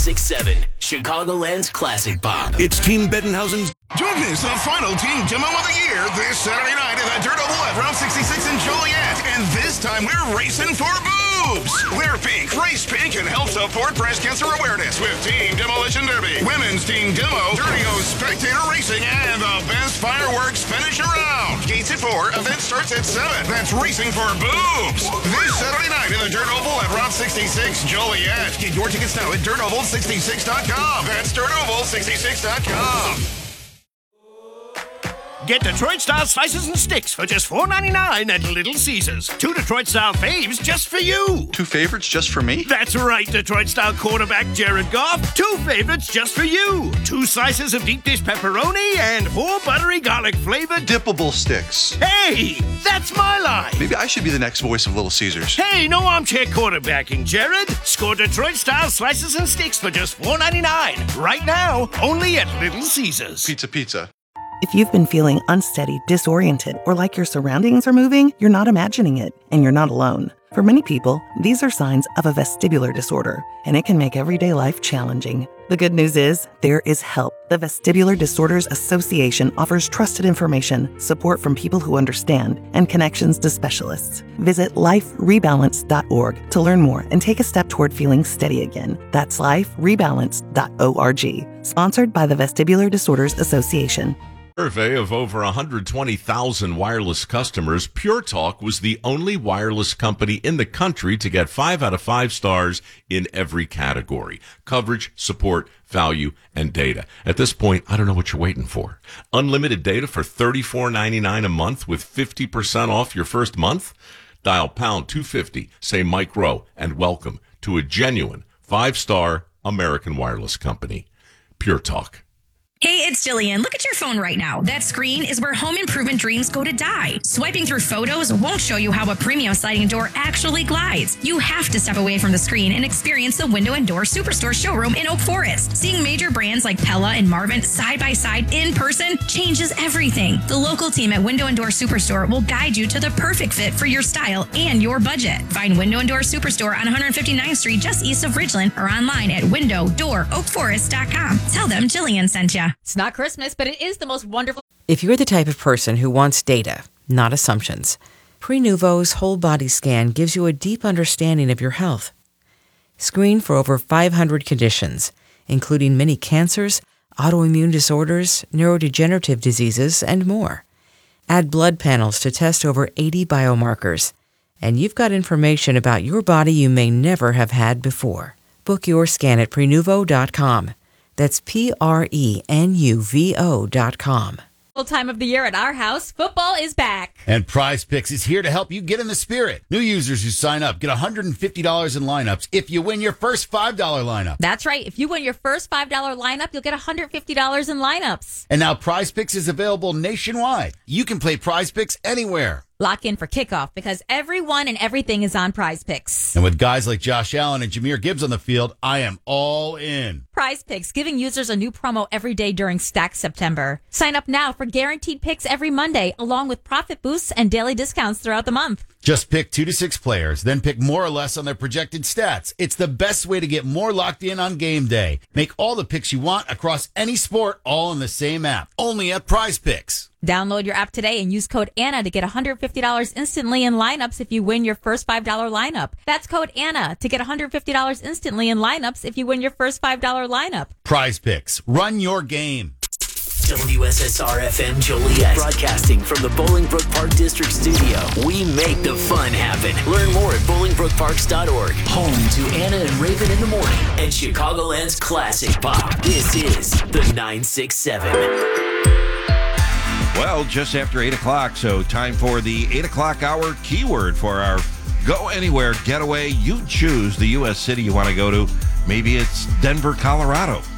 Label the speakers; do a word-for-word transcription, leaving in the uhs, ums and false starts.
Speaker 1: six seven, Chicagoland's Classic Pop.
Speaker 2: It's Team Bettenhausen's.
Speaker 3: Don't miss the final team demo of the year this Saturday night at the Dirt Oval at Route sixty-six in Joliet. And this time we're racing for boobs. Wear pink, race pink, and help support breast cancer awareness with Team Demolition Derby, Women's Team Demo, Dirty O Spectator Racing, and the best fireworks finish around. Gates at four, event starts at seven. That's racing for boobs. This Saturday night in the Dirt Oval at Route sixty-six Joliet. Get your tickets now at dirt oval sixty-six dot com. That's dirt oval sixty-six dot com.
Speaker 4: Get Detroit-style slices and sticks for just four ninety-nine at Little Caesars. Two Detroit-style faves just for you.
Speaker 5: Two favorites just for me?
Speaker 4: That's right, Detroit-style quarterback Jared Goff. Two favorites just for you. Two slices of deep dish pepperoni and four buttery garlic-flavored
Speaker 5: dippable sticks.
Speaker 4: Hey, that's my line.
Speaker 5: Maybe I should be the next voice of Little Caesars.
Speaker 4: Hey, no armchair quarterbacking, Jared. Score Detroit-style slices and sticks for just four ninety-nine. Right now, only at Little Caesars.
Speaker 5: Pizza, pizza.
Speaker 6: If you've been feeling unsteady, disoriented, or like your surroundings are moving, you're not imagining it, and you're not alone. For many people, these are signs of a vestibular disorder, and it can make everyday life challenging. The good news is, there is help. The Vestibular Disorders Association offers trusted information, support from people who understand, and connections to specialists. Visit life rebalance dot org to learn more and take a step toward feeling steady again. That's life rebalance dot org. Sponsored by the Vestibular Disorders Association.
Speaker 7: Survey of over one hundred twenty thousand wireless customers, Pure Talk was the only wireless company in the country to get five out of five stars in every category: coverage, support, value, and data. At this point, I don't know what you're waiting for. Unlimited data for thirty-four ninety-nine a month with fifty percent off your first month? Dial pound two fifty, say Mike Rowe, and welcome to a genuine five-star American wireless company. Pure Talk.
Speaker 8: Hey, it's Jillian. Look at your phone right now. That screen is where home improvement dreams go to die. Swiping through photos won't show you how a premium sliding door actually glides. You have to step away from the screen and experience the Window and Door Superstore showroom in Oak Forest. Seeing major brands like Pella and Marvin side by side in person changes everything. The local team at Window and Door Superstore will guide you to the perfect fit for your style and your budget. Find Window and Door Superstore on one fifty-ninth Street just east of Ridgeland or online at window door oak forest dot com. Tell them Jillian sent you.
Speaker 9: It's not Christmas, but it is the most wonderful.
Speaker 10: If you're the type of person who wants data, not assumptions, Prenuvo's whole body scan gives you a deep understanding of your health. Screen for over five hundred conditions, including many cancers, autoimmune disorders, neurodegenerative diseases, and more. Add blood panels to test over eighty biomarkers, and you've got information about your body you may never have had before. Book your scan at prenuvo dot com. That's P R E N U V O dot com.
Speaker 9: Time of the year at our house, football is back.
Speaker 11: And Prize Picks is here to help you get in the spirit. New users who sign up get one hundred fifty dollars in lineups if you win your first five dollars lineup.
Speaker 9: That's right. If you win your first five dollars lineup, you'll get one hundred fifty dollars in lineups.
Speaker 11: And now Prize Picks is available nationwide. You can play Prize Picks anywhere.
Speaker 9: Lock in for kickoff because everyone and everything is on Prize Picks.
Speaker 11: And with guys like Josh Allen and Jahmyr Gibbs on the field, I am all in.
Speaker 9: Prize Picks, giving users a new promo every day during Stack September. Sign up now for guaranteed picks every Monday, along with profit boosts and daily discounts throughout the month.
Speaker 11: Just pick two to six players, then pick more or less on their projected stats. It's the best way to get more locked in on game day. Make all the picks you want across any sport, all in the same app. Only at Prize Picks.
Speaker 9: Download your app today and use code Anna to get one hundred fifty dollars instantly in lineups if you win your first five dollars lineup. That's code Anna to get one hundred fifty dollars instantly in lineups if you win your first five dollars lineup.
Speaker 11: Prize Picks. Run your game.
Speaker 1: W S S R F M Joliet, broadcasting from the Bolingbrook Park District Studio. We make the fun happen. Learn more at bolingbrook parks dot org. Home to Anna and Raven in the morning and Chicagoland's Classic Pop. This is the nine six seven.
Speaker 2: Well, just after eight o'clock, so time for the eight o'clock hour keyword for our Go Anywhere Getaway. You choose the U S city you want to go to. Maybe it's Denver, Colorado.